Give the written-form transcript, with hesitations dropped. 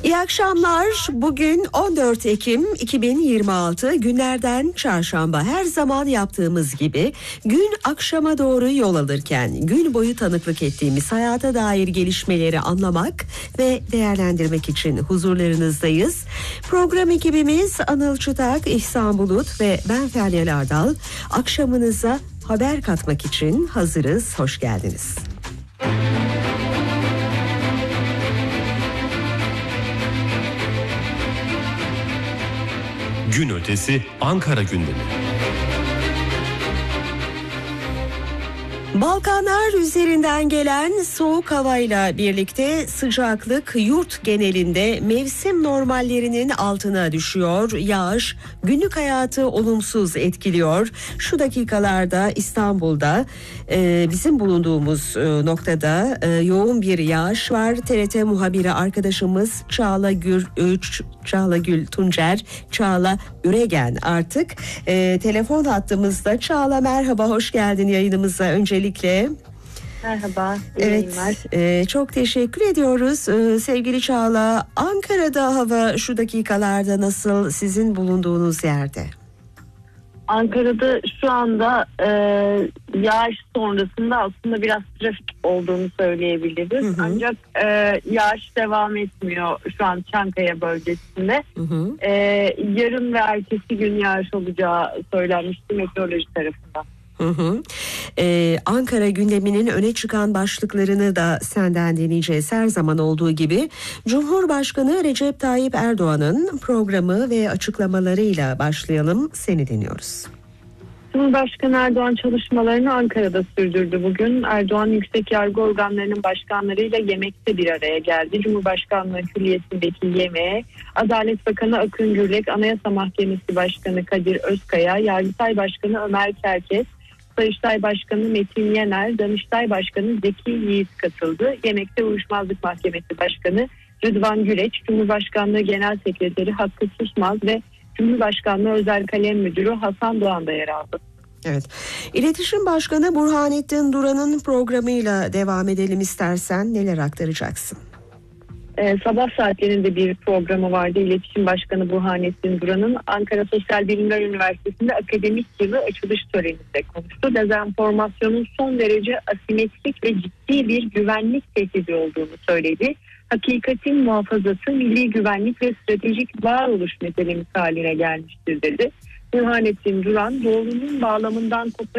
İyi akşamlar. Bugün 14 Ekim 2026, günlerden çarşamba. Her zaman yaptığımız gibi gün akşama doğru yol alırken gün boyu tanıklık ettiğimiz hayata dair gelişmeleri anlamak ve değerlendirmek için huzurlarınızdayız. Program ekibimiz Anıl Çıtak, İhsan Bulut ve ben Feryal Ardal. Akşamınıza haber katmak için hazırız. Hoş geldiniz. Gün ötesi Ankara gündemi. Balkanlar üzerinden gelen soğuk havayla birlikte sıcaklık yurt genelinde mevsim normallerinin altına düşüyor. Yağış günlük hayatı olumsuz etkiliyor. Şu dakikalarda İstanbul'da bizim bulunduğumuz noktada yoğun bir yağış var. TRT muhabiri arkadaşımız Çağla Gül Tuncer, Çağla Üregen artık telefon hattımızda. Çağla merhaba, hoş geldin yayınımıza öncelikle. Merhaba. Evet, çok teşekkür ediyoruz sevgili Çağla. Ankara'da hava şu dakikalarda nasıl, sizin bulunduğunuz yerde? Ankara'da şu anda yağış sonrasında aslında biraz trafik olduğunu söyleyebiliriz. Hı hı. Ancak yağış devam etmiyor şu an Çankaya bölgesinde. Hı hı. Yarın ve ertesi gün yağış olacağı söylenmişti meteoroloji tarafından. Hı hı. Ankara gündeminin öne çıkan başlıklarını da senden dinleyeceğiz her zaman olduğu gibi. Cumhurbaşkanı Recep Tayyip Erdoğan'ın programı ve açıklamalarıyla başlayalım. Seni dinliyoruz. Cumhurbaşkanı Erdoğan çalışmalarını Ankara'da sürdürdü bugün. Erdoğan yüksek yargı organlarının başkanlarıyla yemekte bir araya geldi. Cumhurbaşkanlığı Külliyesi'ndeki yemeğe Adalet Bakanı Akın Gürlek, Anayasa Mahkemesi Başkanı Kadir Özkaya, Yargıtay Başkanı Ömer Çerkes, Sayıştay Başkanı Metin Yener, Danıştay Başkanı Zeki Yiğit katıldı. Yemekte Uyuşmazlık Mahkemesi Başkanı Rıdvan Güleç, Cumhurbaşkanlığı Genel Sekreteri Hakkı Susmaz ve Cumhurbaşkanlığı Özel Kalem Müdürü Hasan Doğan da yer aldı. Evet. İletişim Başkanı Burhanettin Duran'ın programıyla devam edelim istersen. Neler aktaracaksın? Sabah saatlerinde bir programı vardı. İletişim Başkanı Burhanettin Duran'ın Ankara Sosyal Bilimler Üniversitesi'nde akademik yılı açılış töreninde konuştu. Dezenformasyonun son derece asimetrik ve ciddi bir güvenlik tehdidi olduğunu söyledi. Hakikatin muhafazası milli güvenlik ve stratejik varoluş meselemiz haline gelmiştir dedi. Burhanettin Duran, doğrunun bağlamından koparak